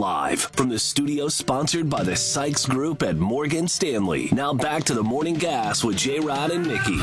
Live from the studio sponsored by the Sykes Group at Morgan Stanley. Now back to the Morning Gas with J-Rod and Nikki.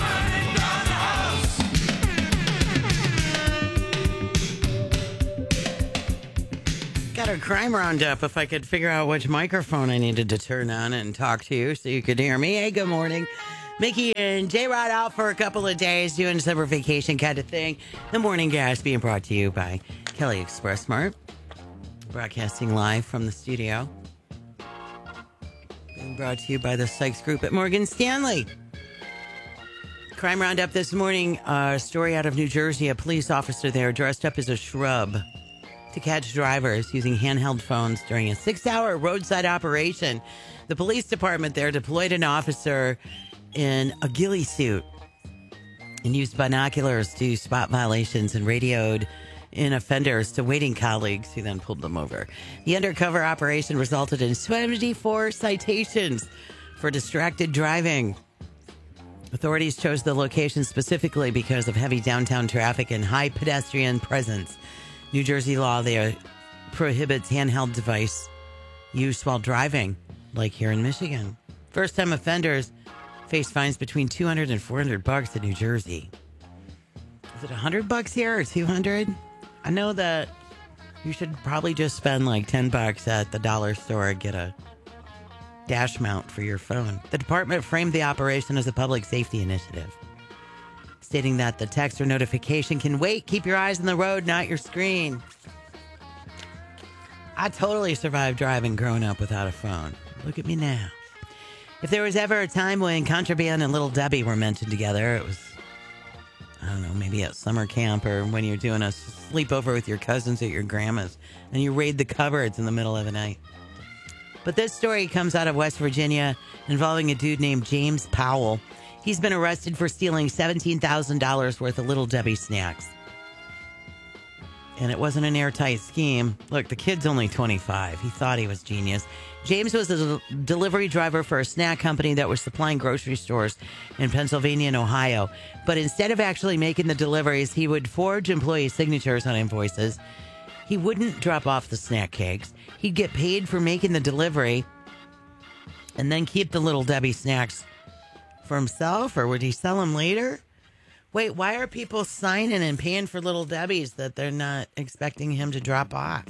Got a crime roundup. If I could figure out which microphone I needed to turn on and talk to you so you could hear me. Hey, good morning. Mickey and J-Rod out for a couple of days doing summer vacation kind of thing. The Morning Gas being brought to you by Kelly Express Mart. Broadcasting live from the studio. Being brought to you by the Sykes Group at Morgan Stanley. Crime roundup this morning. A story out of New Jersey. A police officer there dressed up as a shrub to catch drivers using handheld phones during a 6-hour roadside operation. The police department there deployed an officer in a ghillie suit and used binoculars to spot violations and radioed in offenders to waiting colleagues who then pulled them over. The undercover operation resulted in 74 citations for distracted driving. Authorities chose the location specifically because of heavy downtown traffic and high pedestrian presence. New Jersey law there prohibits handheld device use while driving, like here in Michigan. First-time offenders face fines between $200 and $400 in New Jersey. Is it $100 here or $200? I know that you should probably just spend like $10 at the dollar store and get a dash mount for your phone. The department framed the operation as a public safety initiative, stating that the text or notification can wait. Keep your eyes on the road, not your screen. I totally survived driving growing up without a phone. Look at me now. If there was ever a time when Contraband and Little Debbie were mentioned together, it was, I don't know, maybe at summer camp or when you're doing a sleepover with your cousins at your grandma's and you raid the cupboards in the middle of the night. But this story comes out of West Virginia involving a dude named James Powell. He's been arrested for stealing $17,000 worth of Little Debbie snacks. And it wasn't an airtight scheme. Look, the kid's only 25. He thought he was genius. James was a delivery driver for a snack company that was supplying grocery stores in Pennsylvania and Ohio. But instead of actually making the deliveries, he would forge employee signatures on invoices. He wouldn't drop off the snack cakes. He'd get paid for making the delivery and then keep the Little Debbie snacks for himself, or would he sell them later? Wait, why are people signing and paying for Little Debbie's that they're not expecting him to drop off?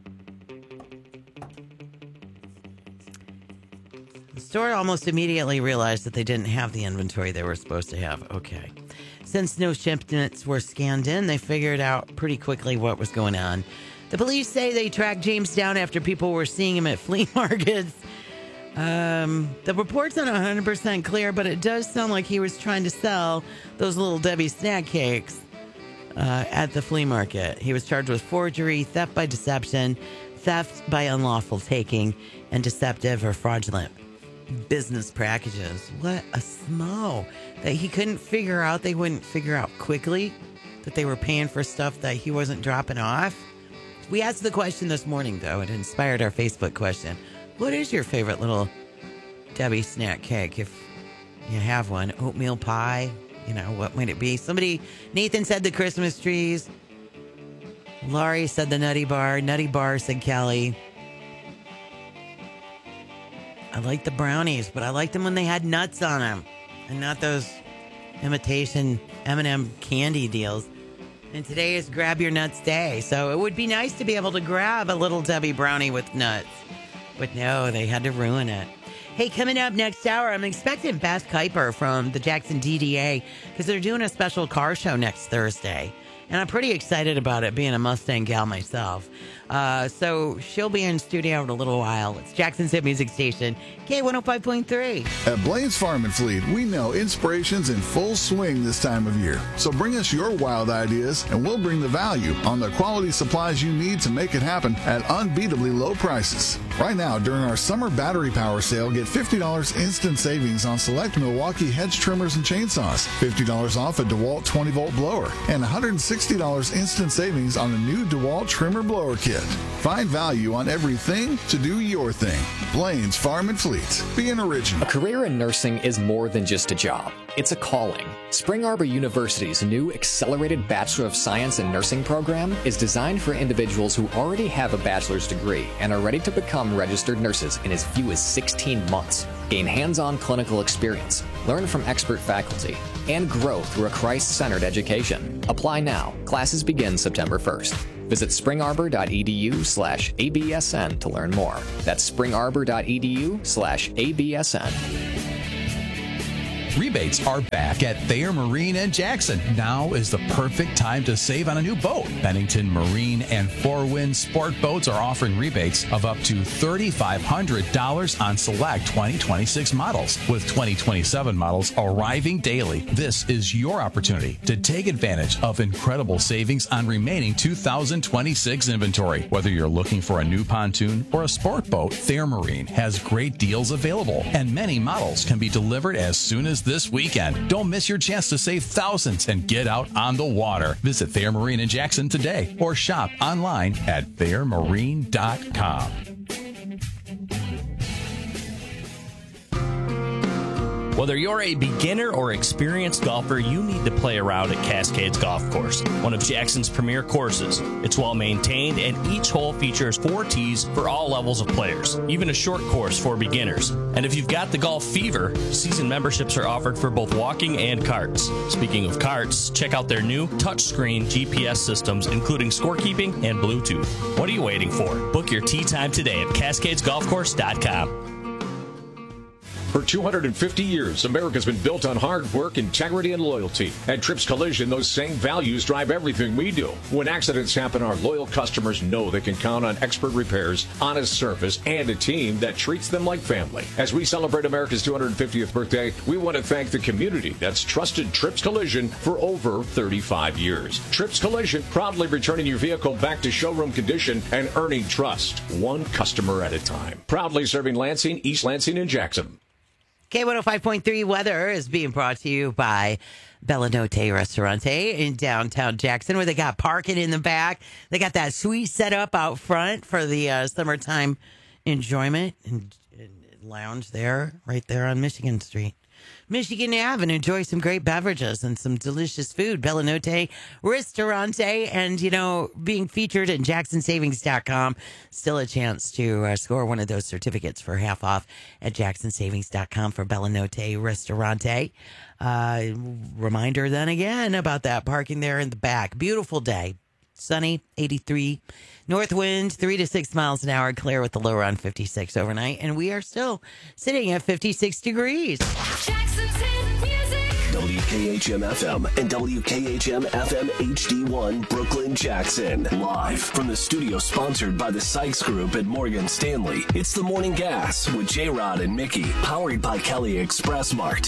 The store almost immediately realized that they didn't have the inventory they were supposed to have. Okay. Since no shipments were scanned in, they figured out pretty quickly what was going on. The police say they tracked James down after people were seeing him at flea markets. The report's not 100% clear, but it does sound like he was trying to sell those Little Debbie snack cakes at the flea market. He was charged with forgery, theft by deception, theft by unlawful taking, and deceptive or fraudulent business practices. What a smo that he couldn't figure out. They wouldn't figure out quickly that they were paying for stuff that he wasn't dropping off. We asked the question this morning, though. It inspired our Facebook question. What is your favorite Little Debbie snack cake? If you have one, oatmeal pie, what might it be? Nathan said the Christmas trees. Laurie said the Nutty Bar. Nutty Bar said Kelly. I like the brownies, but I liked them when they had nuts on them and not those imitation M&M candy deals. And today is Grab Your Nuts Day, so it would be nice to be able to grab a Little Debbie brownie with nuts. But no, they had to ruin it. Hey, coming up next hour, I'm expecting Beth Kuiper from the Jackson DDA because they're doing a special car show next Thursday. And I'm pretty excited about it, being a Mustang gal myself. So she'll be in studio in a little while. It's Jackson's hit music station, K105.3. At Blaine's Farm and Fleet, we know inspiration's in full swing this time of year. So bring us your wild ideas, and we'll bring the value on the quality supplies you need to make it happen at unbeatably low prices. Right now, during our summer battery power sale, get $50 instant savings on select Milwaukee hedge trimmers and chainsaws, $50 off a DeWalt 20-volt blower, and $160 instant savings on a new DeWalt trimmer blower kit. Find value on everything to do your thing. Blaine's Farm and Fleet. Be an original. A career in nursing is more than just a job. It's a calling. Spring Arbor University's new Accelerated Bachelor of Science in Nursing program is designed for individuals who already have a bachelor's degree and are ready to become registered nurses in as few as 16 months. Gain hands-on clinical experience, learn from expert faculty, and grow through a Christ-centered education. Apply now. Classes begin September 1st. Visit springarbor.edu/ABSN to learn more. That's springarbor.edu/ABSN. Rebates are back at Thayer Marine and Jackson. Now is the perfect time to save on a new boat. Bennington Marine and Four Winds Sport Boats are offering rebates of up to $3,500 on select 2026 models, with 2027 models arriving daily. This is your opportunity to take advantage of incredible savings on remaining 2026 inventory. Whether you're looking for a new pontoon or a sport boat, Thayer Marine has great deals available, and many models can be delivered as soon as this weekend. Don't miss your chance to save thousands and get out on the water. Visit Thayer Marine in Jackson today or shop online at ThayerMarine.com. Whether you're a beginner or experienced golfer, you need to play around at Cascades Golf Course, one of Jackson's premier courses. It's well maintained, and each hole features 4 tees for all levels of players, even a short course for beginners. And if you've got the golf fever, season memberships are offered for both walking and carts. Speaking of carts, check out their new touchscreen GPS systems, including scorekeeping and Bluetooth. What are you waiting for? Book your tee time today at CascadesGolfCourse.com. For 250 years, America's been built on hard work, integrity, and loyalty. At Trips Collision, those same values drive everything we do. When accidents happen, our loyal customers know they can count on expert repairs, honest service, and a team that treats them like family. As we celebrate America's 250th birthday, we want to thank the community that's trusted Trips Collision for over 35 years. Trips Collision, proudly returning your vehicle back to showroom condition and earning trust, one customer at a time. Proudly serving Lansing, East Lansing, and Jackson. K105.3 weather is being brought to you by Bella Notte Ristorante in downtown Jackson, where they got parking in the back. They got that sweet setup out front for the summertime enjoyment and lounge there, right there on Michigan Street. Michigan Ave, and enjoy some great beverages and some delicious food. Bella Notte Ristorante, and, you know, being featured at JacksonSavings.com. Still a chance to score one of those certificates for half off at JacksonSavings.com for Bella Notte Ristorante. Reminder then again about that parking there in the back. Beautiful day. Sunny, 83. North wind, 3 to 6 miles an hour. Clear with the low around 56 overnight. And we are still sitting at 56 degrees. Jackson's hit music. WKHM-FM and WKHM-FM HD1 Brooklyn, Jackson. Live from the studio sponsored by the Sykes Group at Morgan Stanley. It's the Morning Gas with J-Rod and Mickey. Powered by Kelly Express Mart.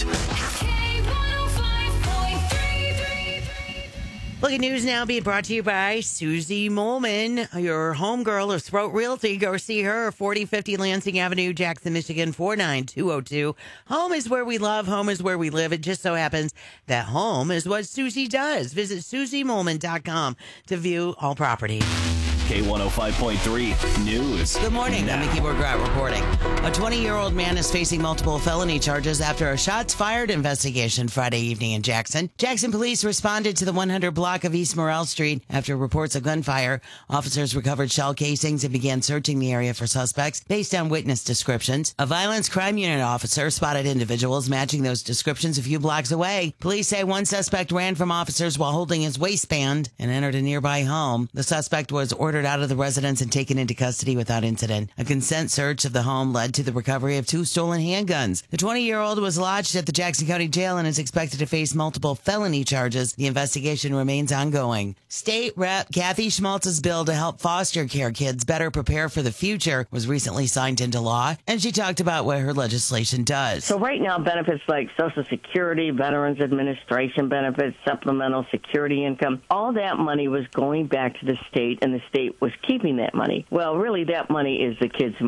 Local news now being brought to you by Susie Molman, your homegirl of Throat Realty. Go see her, 4050 Lansing Avenue, Jackson, Michigan, 49202. Home is where we love. Home is where we live. It just so happens that home is what Susie does. Visit SusieMolman.com to view all properties. K105.3 News. Good morning. I'm Mickey Borgrat reporting. A 20-year-old man is facing multiple felony charges after a shots fired investigation Friday evening in Jackson. Jackson police responded to the 100 block of East Morrell Street after reports of gunfire. Officers recovered shell casings and began searching the area for suspects based on witness descriptions. A violence crime unit officer spotted individuals matching those descriptions a few blocks away. Police say one suspect ran from officers while holding his waistband and entered a nearby home. The suspect was ordered out of the residence and taken into custody without incident. A consent search of the home led to the recovery of 2 stolen handguns. The 20-year-old was lodged at the Jackson County Jail and is expected to face multiple felony charges. The investigation remains ongoing. State Rep Kathy Schmaltz's bill to help foster care kids better prepare for the future was recently signed into law, and she talked about what her legislation does. So right now, benefits like Social Security, Veterans Administration benefits, supplemental security income, all that money was going back to the state, and the state was keeping that money. Well, really, that money is the kids' money.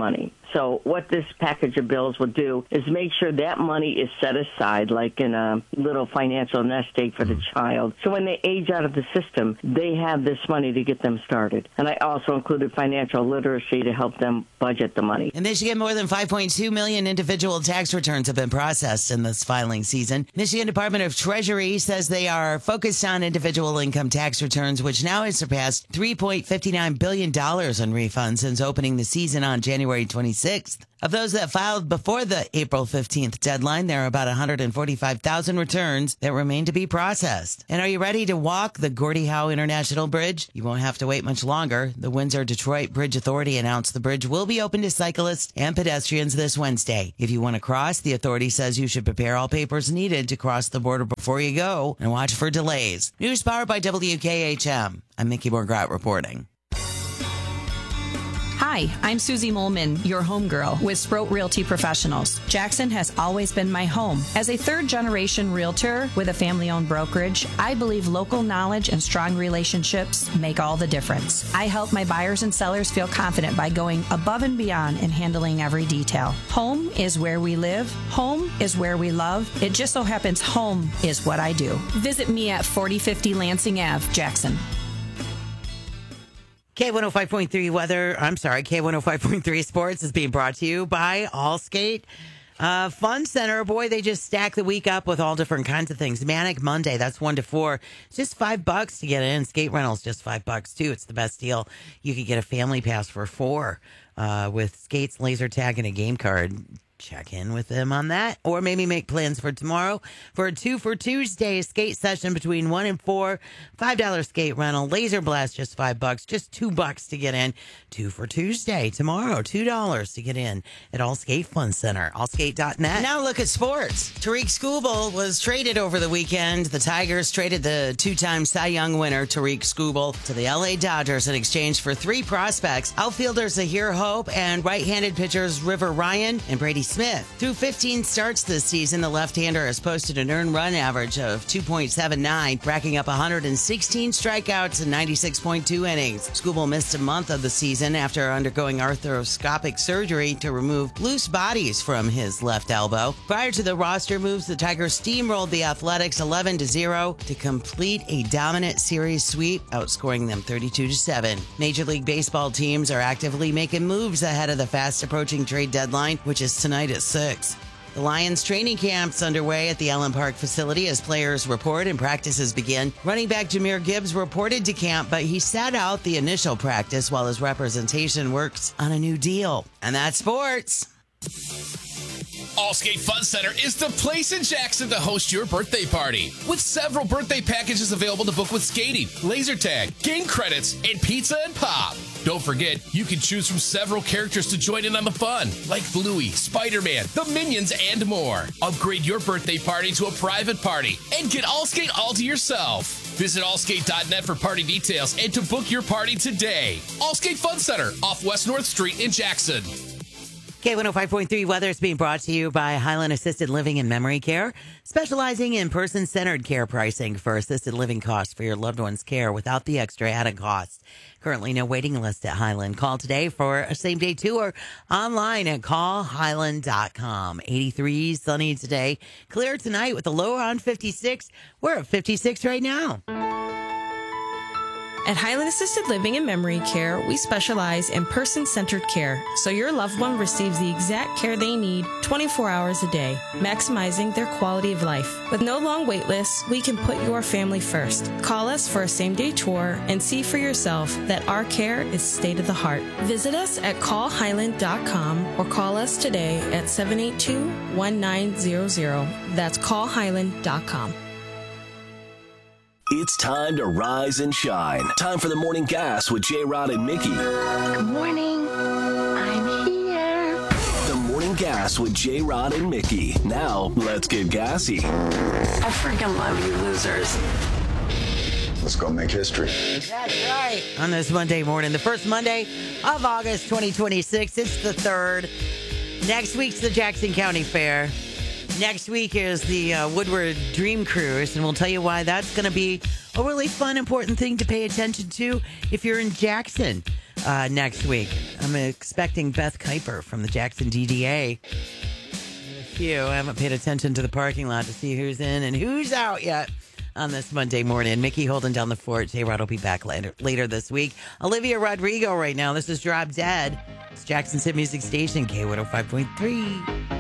So what this package of bills will do is make sure that money is set aside, like in a little financial nest egg for the child. So when they age out of the system, they have this money to get them started. And I also included financial literacy to help them budget the money. In Michigan, more than 5.2 million individual tax returns have been processed in this filing season. Michigan Department of Treasury says they are focused on individual income tax returns, which now has surpassed $3.59 billion in refunds since opening the season on January 26th. Of those that filed before the April 15th deadline, there are about 145,000 returns that remain to be processed. And are you ready to walk the Gordie Howe International Bridge? You won't have to wait much longer. The Windsor-Detroit Bridge Authority announced the bridge will be open to cyclists and pedestrians this Wednesday. If you want to cross, the authority says you should prepare all papers needed to cross the border before you go and watch for delays. News powered by WKHM. I'm Mickey Morgrat reporting. Hi, I'm Susie Molman, your home girl with Sproat Realty Professionals. Jackson has always been my home. As a third-generation realtor with a family-owned brokerage, I believe local knowledge and strong relationships make all the difference. I help my buyers and sellers feel confident by going above and beyond and handling every detail. Home is where we live. Home is where we love. It just so happens home is what I do. Visit me at 4050 Lansing Ave, Jackson. K105.3 weather, K105.3 sports is being brought to you by Allskate Fun Center. Boy, they just stack the week up with all different kinds of things. Manic Monday, that's 1 to 4. It's just $5 to get in. Skate rentals, just $5 too. It's the best deal. You could get a family pass for $4 with skates, laser tag, and a game card. Check in with them on that, or maybe make plans for tomorrow for a 2 for Tuesday skate session between 1 and 4. $5 skate rental, laser blast, just $5, just $2 to get in. 2 for Tuesday tomorrow, $2 to get in at Allskate Fun Center, allskate.net. Now look at sports. Tariq Skubal was traded over the weekend. The Tigers traded the two-time Cy Young winner Tariq Skubal to the LA Dodgers in exchange for 3 prospects: outfielders Zahir Hope and right-handed pitchers River Ryan and Brady Smith. Through 15 starts this season, the left-hander has posted an earned run average of 2.79, racking up 116 strikeouts and 96.2 innings. Skubal missed a month of the season after undergoing arthroscopic surgery to remove loose bodies from his left elbow. Prior to the roster moves, the Tigers steamrolled the Athletics 11-0 to complete a dominant series sweep, outscoring them 32-7. Major League Baseball teams are actively making moves ahead of the fast-approaching trade deadline, which is tonight at 6. The Lions training camp's underway at the Allen Park facility as players report and practices begin. Running back Jahmyr Gibbs reported to camp, but he sat out the initial practice while his representation works on a new deal. And that's sports. Allskate Fun Center is the place in Jackson to host your birthday party. With several birthday packages available to book with skating, laser tag, game credits, and pizza and pop. Don't forget, you can choose from several characters to join in on the fun, like Bluey, Spider-Man, the Minions, and more. Upgrade your birthday party to a private party and get Allskate all to yourself. Visit allskate.net for party details and to book your party today. Allskate Fun Center off West North Street in Jackson. K105.3 weather is being brought to you by Highland Assisted Living and Memory Care, specializing in person-centered care pricing for assisted living costs for your loved one's care without the extra added costs. Currently no waiting list at Highland. Call today for a same-day tour online at callhighland.com. 83 sunny today. Clear tonight with a low around 56. We're at 56 right now. At Highland Assisted Living and Memory Care, we specialize in person-centered care, so your loved one receives the exact care they need 24 hours a day, maximizing their quality of life. With no long wait lists, we can put your family first. Call us for a same-day tour and see for yourself that our care is state-of-the-art. Visit us at callhighland.com or call us today at 782-1900. That's callhighland.com. It's time to rise and shine. Time for the Morning Gas with J-Rod and Mickey. Good morning. I'm here. The Morning Gas with J-Rod and Mickey. Now, let's get gassy. I freaking love you losers. Let's go make history. That's right. On this Monday morning, the first Monday of August 2026. It's the 3rd. Next week's the Jackson County Fair. Next week is the Woodward Dream Cruise, and we'll tell you why that's going to be a really fun, important thing to pay attention to if you're in Jackson. next week. I'm expecting Beth Kuiper from the Jackson DDA. I haven't paid attention to the parking lot to see who's in and who's out yet on this Monday morning. Mickey holding down the fort. J-Rod will be back later this week. Olivia Rodrigo right now. This is Drop Dead. It's Jackson's hit music station, K105.3.